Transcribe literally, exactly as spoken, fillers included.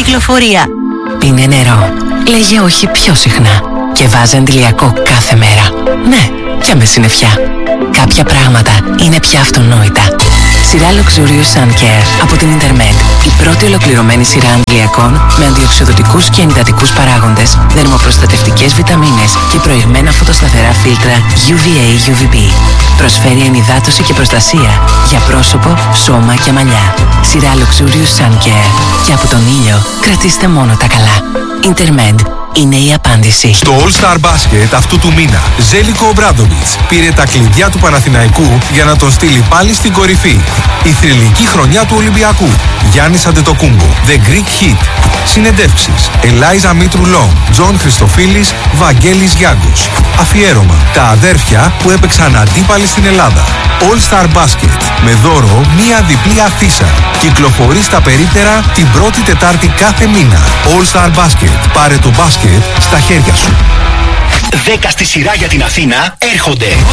κυκλοφορία. Πίνε νερό. Λέγε όχι πιο συχνά. Και βάζε αντιλιακό κάθε μέρα. Ναι, και με συννεφιά. Κάποια πράγματα είναι πια αυτονόητα. Σειρά Luxurious Sun Care από την Intermed. Η πρώτη ολοκληρωμένη σειρά αντιλιακών με αντιοξυδοτικούς και ενυδατικούς παράγοντες, δερμοπροστατευτικές βιταμίνες και προηγμένα φωτοσταθερά φίλτρα γιου βι έι γιου βι μπι. Προσφέρει ενυδάτωση και προστασία για πρόσωπο, σώμα και μαλλιά. Σειρά Luxurious Sun Care. Και από τον ήλιο κρατήστε μόνο τα καλά. Intermed είναι η απάντηση. Στο All Star Basket αυτού του μήνα, Ζέλικο Ομπράντοβιτς πήρε τα κλειδιά του Παναθηναϊκού για να τον στείλει πάλι στην κορυφή. Η θρυλική χρονιά του Ολυμπιακού. Γιάννης Αντετοκούμπο, The Greek Hit. Συνεντεύξεις: Ελάιζα Μήτρου Λόγκ, Τζον Χριστοφίλης, Βαγγέλης Γιάγκος. Αφιέρωμα: τα αδέρφια που έπαιξαν αντίπαλοι στην Ελλάδα. All Star Basket. Με δώρο μία διπλή αφίσα. Κυκλοφορεί στα περίπτερα την πρώτη Τετάρτη κάθε μήνα. All Star Basket. Πάρε το μπάσκετ στα χέρια σου. δέκα στη σειρά για την Αθήνα έρχονται.